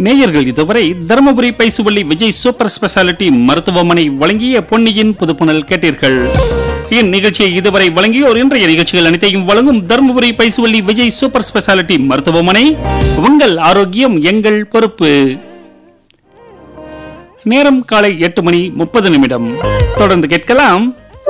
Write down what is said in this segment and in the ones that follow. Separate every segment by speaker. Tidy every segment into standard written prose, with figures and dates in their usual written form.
Speaker 1: நேயர்கள் இதுவரை Dharmapuri பைசுவள்ளி Vijay super speciality மருத்துவமனை வழங்கிய பொன்னியின் புதுப்புணல் கேட்டீர்கள். இந்நிகழ்ச்சியை இதுவரை வழங்கியோர் இன்றைய நிகழ்ச்சிகள் அனைத்தையும் வழங்கும் தருமபுரி பைசுவள்ளி விஜய் சூப்பர் ஸ்பெஷாலிட்டி மருத்துவமனை. உங்கள் ஆரோக்கியம் எங்கள் பொறுப்பு. நேரம் காலை 8:30. தொடர்ந்து கேட்கலாம்.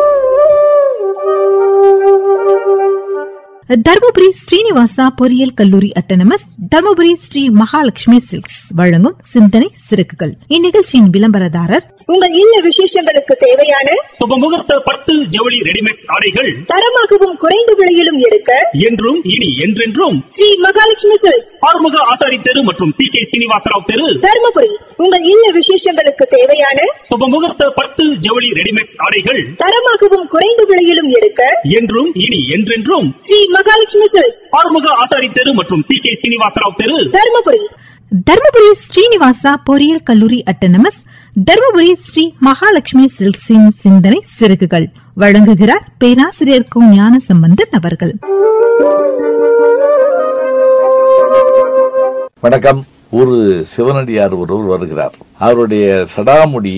Speaker 2: தர்மபுரி ஸ்ரீனிவாசா பொறியியல் கல்லூரி அட்டானமஸ், தர்மபுரி ஸ்ரீ மகாலட்சுமி சில்க்ஸ் வழங்கும் சிந்தனை சிறகுகள். இந்நிகழ்ச்சியின் விளம்பரதாரர்
Speaker 3: உங்கள் இல்ல விசேஷங்களுக்கு தேவையான
Speaker 4: சுபமுகூர்த்த பட்டு ஜவுளி ரெடிமேட் ஆடைகள்
Speaker 3: தரமாகவும் குறைந்த விலையிலும் எடுக்க
Speaker 4: என்றும் இனி என்றென்றும்
Speaker 3: ஸ்ரீ மகாலட்சுமி சில்க்ஸ்,
Speaker 4: ஆறுமுக ஆசாரி தெரு மற்றும் சி கே சீனிவாசராவ் தெரு,
Speaker 3: தர்மபுரி. உங்கள் இல்ல விசேஷங்களுக்கு தேவையான
Speaker 4: சுபமுகூர்த்த பட்டு ஜவுளி ரெடிமேட் ஆடைகள்
Speaker 3: தரமாகவும் குறைந்த விலையிலும் எடுக்க
Speaker 4: என்றும் இனி என்றென்றும்
Speaker 3: ஸ்ரீ மகாலட்சுமி சில்க்ஸ்,
Speaker 4: ஆறுமுக ஆசாரி தெரு மற்றும் சி கே சீனிவாசராவ் தெரு,
Speaker 3: தர்மபுரி.
Speaker 2: தர்மபுரி ஸ்ரீனிவாசா பொறியியல் கல்லூரி அட்டானமஸ், தர்மபுரி ஸ்ரீ மகாலட்சுமி சில்க்ஸின் சிந்தனை சிறகுகள் வழங்குகிறார் பேராசிரியர் கு ஞான சம்பந்தன் அவர்கள்.
Speaker 5: வணக்கம். ஒரு சிவனடியார் ஒருவர் வருகிறார். அவருடைய சடாமுடி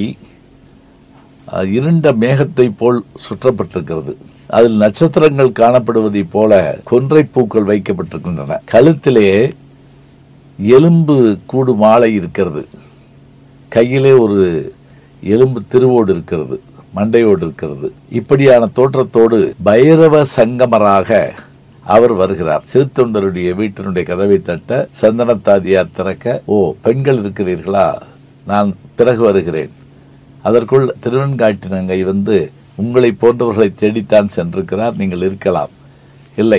Speaker 5: இருண்ட மேகத்தை போல் சுற்றப்பட்டிருக்கிறது. அதில் நட்சத்திரங்கள் காணப்படுவதை போல கொன்றை பூக்கள் வைக்கப்பட்டிருக்கின்றன. கழுத்திலே எலும்பு கூடு மாலை இருக்கிறது. கையிலே ஒரு எலும்பு திருவோடு இருக்கிறது, மண்டையோடு இருக்கிறது. இப்படியான தோற்றத்தோடு பைரவ சங்கமராக அவர் வருகிறார். சிறுத்தொண்டருடைய வீட்டினுடைய கதவை தட்ட சந்தனத்தாதியார் திறக்க, ஓ பெண்கள் இருக்கிறீர்களா, நான் பிறகு வருகிறேன். அதற்குள் திருவெண்காட்டினங்கை வந்து உங்களை போன்றவர்களை தேடித்தான் சென்றிருக்கிறார், நீங்கள் இருக்கலாம். இல்லை,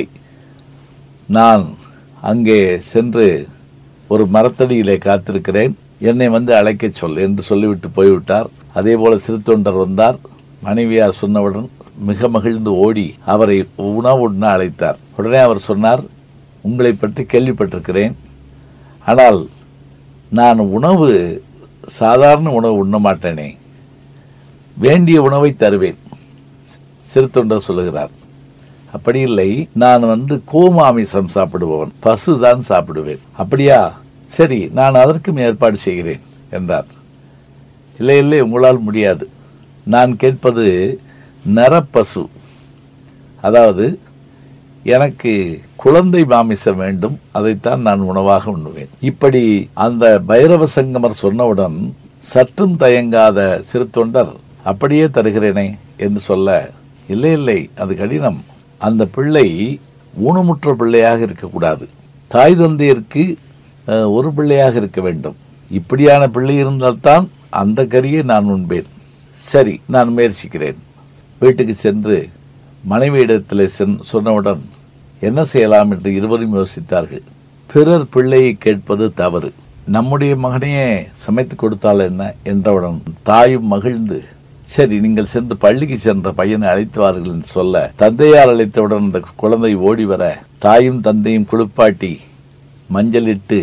Speaker 5: நான் அங்கே சென்று ஒரு மரத்தடியிலே காத்திருக்கிறேன், என்னை வந்து அழைக்க சொல் என்று சொல்லிவிட்டு போய்விட்டார். அதே போல சிறுத்தொண்டர் வந்தார். மனைவியார் சொன்னவுடன் மிக மகிழ்ந்து ஓடி அவரை உணவு உண்ண அழைத்தார். உடனே அவர் சொன்னார், உங்களை பற்றி கேள்விப்பட்டிருக்கிறேன், ஆனால் நான் உணவு சாதாரண உணவு உண்ண மாட்டேனே, வேண்டிய உணவை தருவேன். சிறுத்தொண்டர் சொல்லுகிறார், அப்படி இல்லை, நான் வந்து கோமாமிசம் சாப்பிடுபவன், பசுதான் சாப்பிடுவேன். அப்படியா, சரி, நான் அதற்கும் ஏற்பாடு செய்கிறேன் என்றார். இல்லை இல்லை, உங்களால் முடியாது. நான் கேட்பது நரப்பசு, அதாவது எனக்கு குழந்தை மாமிசம் வேண்டும், அதைத்தான் நான் உணவாக உண்ணுவேன். இப்படி அந்த பைரவ சங்கமர் சொன்னவுடன் சற்றும் தயங்காத சிறுத்தொண்டர், அப்படியே தருகிறேனே என்று சொல்ல, இல்லை இல்லை, அது கடினம். அந்த பிள்ளை ஊனமுற்ற பிள்ளையாக இருக்கக்கூடாது, தாய் தந்தையருக்கு ஒரு பிள்ளையாக இருக்க வேண்டும். இப்படியான பிள்ளை இருந்தால்தான் அந்த கறியை நான் உண்பேன். சரி, நான் முயற்சிக்கிறேன். வீட்டுக்கு சென்று மனைவியிடத்தில் சொன்னவுடன் என்ன செய்யலாம் என்று இருவரும் யோசித்தார்கள். பிறர் பிள்ளையை கேட்பது தவறு, நம்முடைய மகனையே சமைத்து கொடுத்தால் என்ன என்றவுடன் தாயும் மகிழ்ந்து, சரி, நீங்கள் சென்று பள்ளிக்கு சென்ற பையனை அழைத்து வார்கள் என்று சொல்ல, தந்தையார் அழைத்தவுடன் அந்த குழந்தை ஓடி வர, தாயும் தந்தையும் குளிப்பாட்டி மஞ்சளிட்டு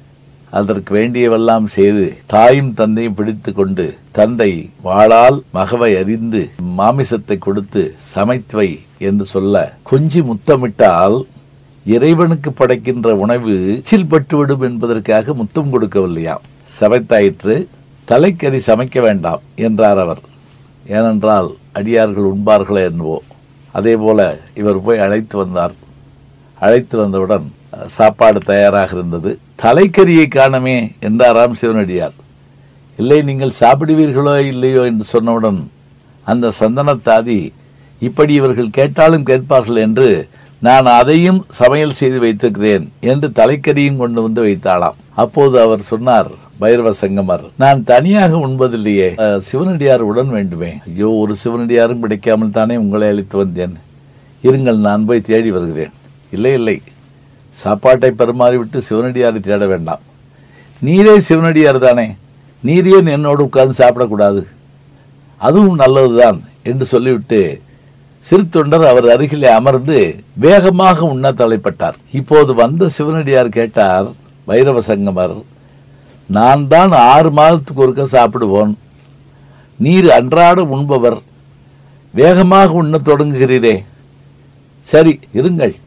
Speaker 5: அதற்கு வேண்டியவெல்லாம் செய்து தாயும் தந்தையும் பிடித்து கொண்டு, தந்தை வாளால் மகவை அறிந்து மாமிசத்தை கொடுத்து சமைத்து வை என்று சொல்ல, கொஞ்சி முத்தமிட்டால் இறைவனுக்கு படைக்கின்ற உணவு சில்பட்டுவிடும் என்பதற்காக முத்தம் கொடுக்கவில்லையாம். சமைத்தாயிற்று, தலைக்கறி சமைக்க வேண்டாம் என்றார் அவர். ஏனென்றால் அடியார்கள் உண்பார்களே என்னவோ. அதே போல இவர் போய் அழைத்து வந்தார். அழைத்து வந்தவுடன் சாப்பாடு தயாராக இருந்தது. தலைக்கறியை காணமே என்றாராம் சிவனடியார். இல்லை, நீங்கள் சாப்பிடுவீர்களோ இல்லையோ என்று சொன்னவுடன் அந்த சந்தனத்தாதி, இப்படி இவர்கள் கேட்டாலும் கேட்பார்கள் என்று நான் அதையும் சமையல் செய்து வைத்திருக்கிறேன் என்று தலைக்கறியும் கொண்டு வந்து வைத்தாளாம். அப்போது அவர் சொன்னார், பைரவ சங்கமர், நான் தனியாக உண்பதில்லையே, சிவனடியார் உடன் வேண்டுமே. ஐயோ, ஒரு சிவனடியாரும் கிடைக்காமல் தானே உங்களை அழைத்து வந்தேன், இருங்கள், நான் போய் தேடி வருகிறேன். இல்லை இல்லை, சாப்பாட்டை பரிமாறிவிட்டு சிவனடியாரை தேட வேண்டாம், நீரே சிவனடியார் தானே, நீரே என்னோடு உட்கார்ந்து சாப்பிடக்கூடாது, அதுவும் நல்லதுதான் என்று சொல்லிவிட்டு சிறுத்தொண்டர் அவர் அருகிலே அமர்ந்து வேகமாக உண்ண தலைப்பட்டார். இப்போது வந்த சிவனடியார் கேட்டார், பைரவ சங்கமர், நான் தான் 6 மாதத்துக்கு ஒருக்க சாப்பிடுவோன், நீர் அன்றாட உண்பவர், வேகமாக உண்ண தொடங்குகிறீரே, சரி இருங்கள்,